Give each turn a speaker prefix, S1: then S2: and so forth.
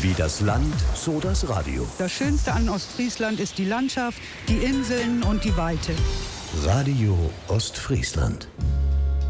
S1: Wie das Land, so das Radio.
S2: Das Schönste an Ostfriesland ist die Landschaft, die Inseln und die Weite.
S1: Radio Ostfriesland.